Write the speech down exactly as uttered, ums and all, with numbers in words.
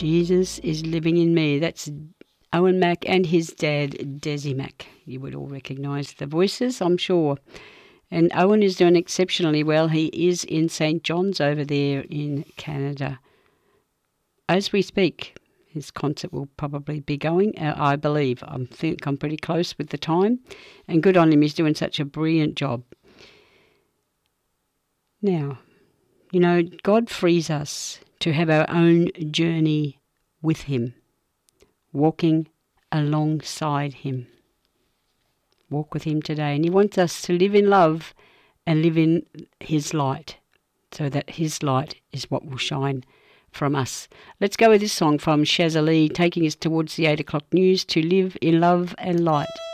Jesus is living in me. That's Owen Mack and his dad, Desi Mack. You would all recognise the voices, I'm sure. And Owen is doing exceptionally well. He is in Saint John's over there in Canada. As we speak, his concert will probably be going, uh, I believe. I think I'm pretty close with the time. And good on him, he's doing such a brilliant job. Now, you know, God frees us to have our own journey with him, walking alongside him. Walk with him today. And he wants us to live in love and live in his light, so that his light is what will shine from us. Let's go with this song from Shazza Lee, taking us towards the eight o'clock news, To Live in Love and Light.